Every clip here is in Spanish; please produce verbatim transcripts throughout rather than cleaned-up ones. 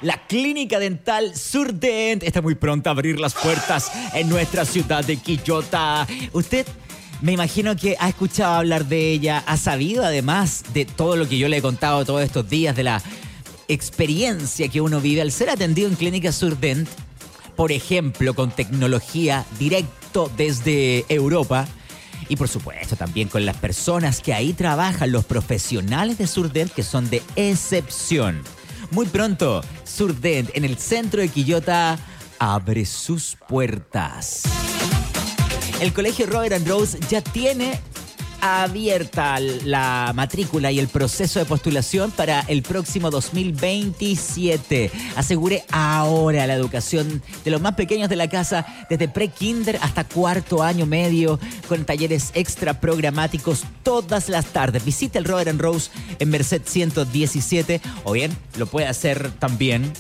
La Clínica Dental Surdent está muy pronta a abrir las puertas en nuestra ciudad de Quillota. Usted, me imagino que ha escuchado hablar de ella, ha sabido además de todo lo que yo le he contado todos estos días, de la experiencia que uno vive al ser atendido en Clínica Surdent, por ejemplo, con tecnología directo desde Europa. Y por supuesto también con las personas que ahí trabajan, los profesionales de Surdent, que son de excepción. Muy pronto, Surdent en el centro de Quillota abre sus puertas. El Colegio Robert and Rose ya tiene abierta la matrícula y el proceso de postulación para el próximo dos mil veintisiete. Asegure ahora la educación de los más pequeños de la casa, desde pre-kinder hasta cuarto año medio, con talleres extra programáticos todas las tardes. Visite el Robert and Rose en Merced ciento diecisiete, o bien lo puede hacer también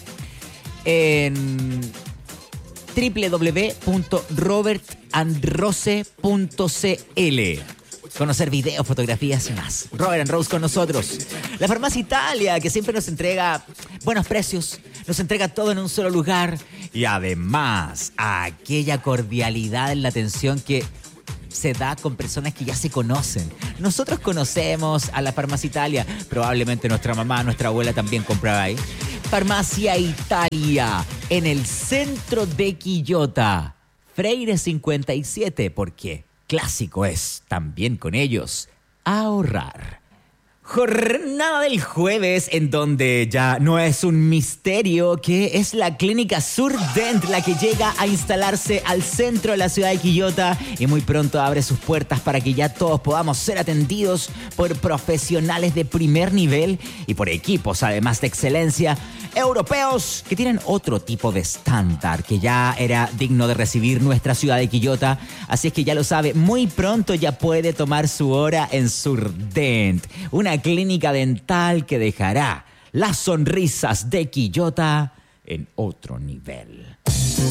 en doble u doble u doble u punto robert and rose punto c l. Conocer videos, fotografías y más. Robert and Rose con nosotros. La Farmacia Italia, que siempre nos entrega buenos precios, nos entrega todo en un solo lugar. Y además, aquella cordialidad en la atención que se da con personas que ya se conocen. Nosotros conocemos a la Farmacia Italia. Probablemente nuestra mamá, nuestra abuela también compraba ahí. Farmacia Italia, en el centro de Quillota. Freire cincuenta y siete, ¿por qué? Clásico es, también con ellos, ahorrar. Jornada del jueves, en donde ya no es un misterio que es la Clínica Surdent la que llega a instalarse al centro de la ciudad de Quillota y muy pronto abre sus puertas para que ya todos podamos ser atendidos por profesionales de primer nivel y por equipos, además de excelencia, europeos que tienen otro tipo de estándar que ya era digno de recibir nuestra ciudad de Quillota. Así es que ya lo sabe, muy pronto ya puede tomar su hora en Surdent, una clínica dental que dejará las sonrisas de Quillota en otro nivel.